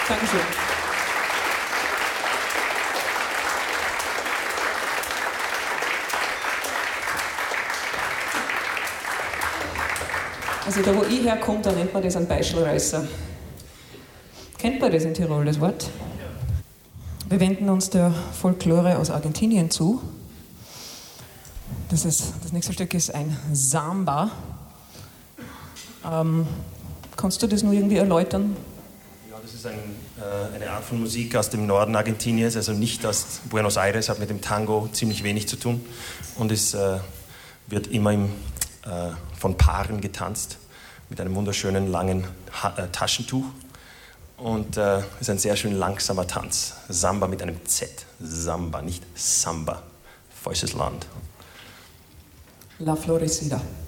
Dankeschön. Also da, wo ich herkomme, da nennt man das einen Beischelreißer. Kennt man das in Tirol, das Wort? Wir wenden uns der Folklore aus Argentinien zu. Das nächste Stück ist ein Samba. Kannst du das nur irgendwie erläutern? Ja, das ist eine Art von Musik aus dem Norden Argentiniens, also nicht aus Buenos Aires, hat mit dem Tango ziemlich wenig zu tun. Und es wird immer von Paaren getanzt, mit einem wunderschönen langen Taschentuch. Und ist ein sehr schön langsamer Tanz. Samba mit einem Z. Samba, nicht Samba. Falsches Land. La Florecida.